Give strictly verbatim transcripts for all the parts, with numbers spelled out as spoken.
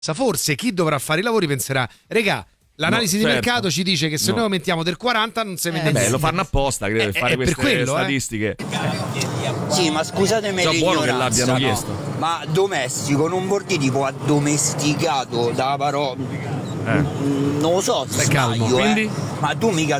forse chi dovrà fare i lavori penserà, regà, l'analisi no, certo. di mercato ci dice che se no. noi aumentiamo del quaranta non si vende eh, beh, lo fanno apposta, credo, per fare queste quello, statistiche. Eh. Sì, ma scusatemi l'ignoranza, buono che l'abbiano no? chiesto. Ma domestico non vuol dire tipo addomesticato da parola. Eh. Non lo so, stai calmo. Eh. Ma tu mica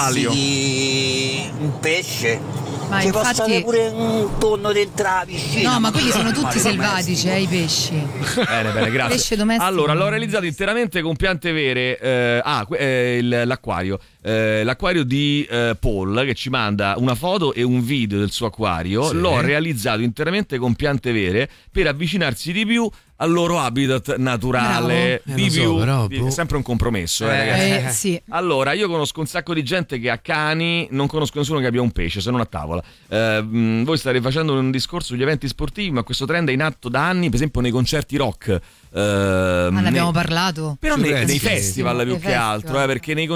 domestichi un pesce? Ma ci infatti... passate pure un tonno dentro la piscina. No, ma quelli sono tutti selvatici, eh, i pesci. Bene, bene, grazie. Pesce domestico. Allora, l'ho realizzato interamente con piante vere. Eh, ah, eh, il, l'acquario. Eh, l'acquario di eh, Paul, che ci manda una foto e un video del suo acquario. Sì. L'ho realizzato interamente con piante vere per avvicinarsi di più al loro habitat naturale. No. Di eh, più, so, però, di, è sempre un compromesso, eh, ragazzi. Eh, sì. Allora, io conosco un sacco di gente che ha cani, non conosco nessuno che abbia un pesce, se non a tavola. Eh, mh, voi state facendo un discorso sugli eventi sportivi, ma questo trend è in atto da anni, per esempio nei concerti rock. Uh, ma ne abbiamo nei, parlato però nei, nei sì, festival sì, più nei che festival. altro eh, perché nei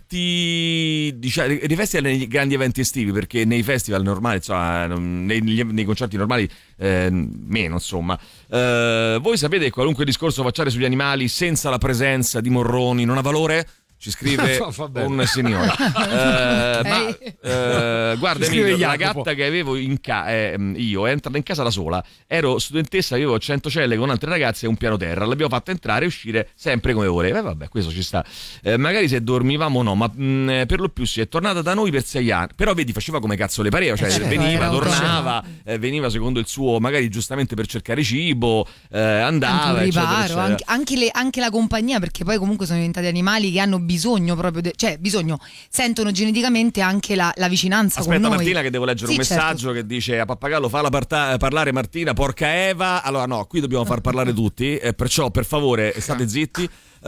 concerti diciamo, nei festival nei grandi eventi estivi, perché nei festival normali insomma nei, nei concerti normali eh, meno insomma uh, voi sapete che qualunque discorso facciate sugli animali senza la presenza di morroni non ha valore? Ci scrive un signore. uh, ma uh, guarda Emilio, la gatta che avevo in casa, eh, io è entrata in casa da sola. Ero studentessa, avevo cento celle con altre ragazze e un piano terra. L'abbiamo fatta entrare e uscire sempre come ore. Eh, vabbè, questo ci sta. Eh, magari se dormivamo no, ma mh, per lo più si è tornata da noi per sei anni. Però vedi, faceva come cazzo le pareva. Cioè, eh, certo, veniva, tornava, eh, veniva secondo il suo, magari giustamente per cercare cibo, eh, andava. Anche un riparo, eccetera, eccetera. Anche, anche, le, anche la compagnia, perché poi comunque sono diventati animali che hanno bisogno bisogno proprio, de- cioè bisogno, sentono geneticamente anche la, la vicinanza Aspetta, con noi. Martina, che devo leggere sì, un messaggio certo. che dice a Pappagallo falla parta- parlare Martina, porca Eva. Allora no, qui dobbiamo far parlare tutti, eh, perciò per favore state zitti. Uh,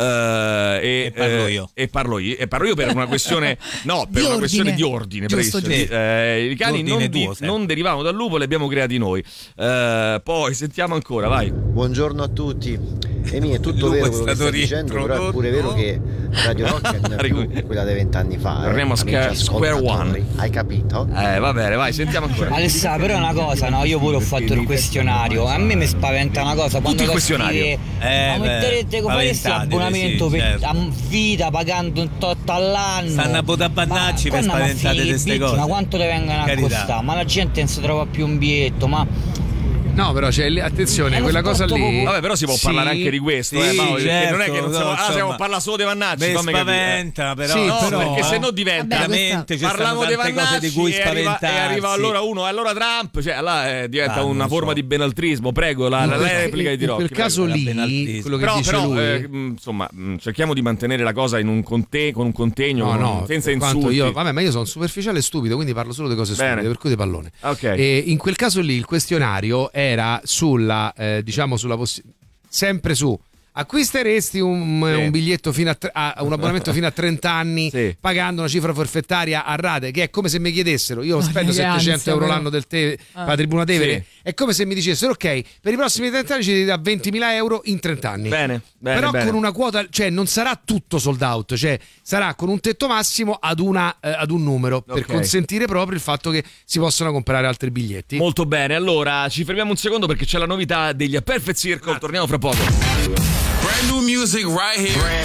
e, e parlo eh, io e parlo io e parlo io per una questione no per di una ordine. questione di ordine Giusto, di, eh, i cani non, di, tuo, non derivavano dal lupo, li abbiamo creati noi. Uh, poi sentiamo ancora, vai. Buongiorno a tutti. Emi, è tutto vero quello che stai dicendo, però è pure vero che Radio Rock è una più quella dei vent'anni fa. Torniamo a sca- Square One. Hai capito? Eh va bene, vai, sentiamo ancora. Alessà, però è una cosa, no? Io pure ho fatto il questionario. A me mi spaventa una cosa quando tutti il questionario scrive, eh, ma metterete come faresti abbonamento sì, per certo. a vita pagando un tot all'anno? Stanno a Bodabannacci per spaventate di queste cose. Ma quanto le vengono a Carità. costare? Ma la gente non si trova più un biglietto, ma no, però c'è cioè, attenzione, quella cosa lì. Vabbè, però si può sì, parlare anche di questo, sì, eh, Paolo, certo, non è che non no, siamo, ah, siamo insomma, parla solo dei Vannacci, mi fammi spaventa, capire. però, sì, no, però perché se no diventa Vabbè, veramente ci parliamo stanno dei tante Vannacci cose di cui e arriva, spaventarsi. e arriva allora uno, allora Trump, cioè là eh, diventa Ah, una non forma so. di benaltrismo. Prego, la, la replica di in Rocchi. quel caso prego. lì, quello che però, dice però lui eh, insomma, cerchiamo di mantenere la cosa in un conte- con un contegno, no, con, no, senza per quanto insulti. Io, vabbè, ma io sono superficiale e stupido, quindi parlo solo di cose Bene. stupide, per cui di pallone. Okay. E in quel caso lì il questionario era sulla, eh, diciamo, sulla possibilità, sempre su. Acquisteresti un, sì. un biglietto fino a, tre, a un abbonamento fino a trenta anni sì. pagando una cifra forfettaria a rate, che è come se mi chiedessero, io spendo settecento euro l'anno del te, ah. la Tribuna Tevere, sì. è come se mi dicessero ok, per i prossimi trenta anni ci dà ventimila euro in trenta anni. Bene, bene, però bene. con una quota, cioè non sarà tutto sold out, cioè sarà con un tetto massimo ad, una, eh, ad un numero, okay. per consentire proprio il fatto che si possano comprare altri biglietti. Molto bene, allora ci fermiamo un secondo perché c'è la novità degli A Perfect Circle, torniamo fra poco. Brand new music right here.